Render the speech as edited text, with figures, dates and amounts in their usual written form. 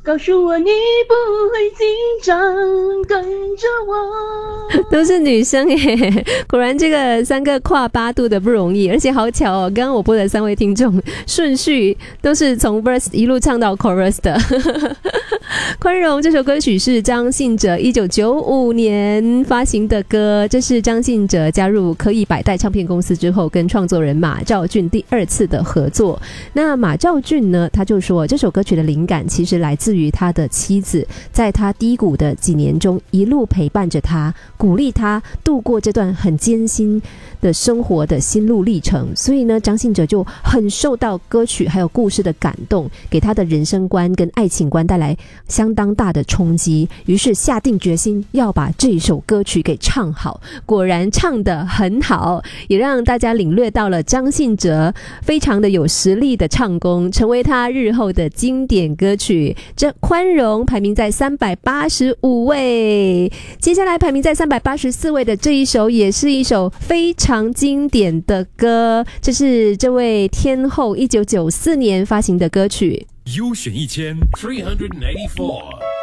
告诉我你不会紧张，跟着我。 都是女生耶，果然这个3个跨8度的不容易，而且好巧哦，刚刚我播的3位听众顺序都是从 verse 一路唱到 chorus 的。宽容这首歌曲是张信哲1995年发行的歌，这是张信哲加入可以百代唱片公司之后跟创作人马兆骏第2次的合作。那马兆骏呢，他就说这首歌曲的灵感其实来自于他的妻子，在他低谷的几年中一路陪伴着他，鼓励他度过这段很艰辛的生活的心路历程。所以呢，张信哲就很受到歌曲还有故事的感动，给他的人生观跟爱情观带来相当大的冲击，于是下定决心要把这首歌曲给唱好。果然唱得很好，也让大家领略到了张信哲非常的有实力的唱功，成为他日后的经典歌曲。这宽容排名在385位，接下来排名在384位的这一首也是一首非常经典的歌，这是这位天后1994年发行的歌曲。 优选1384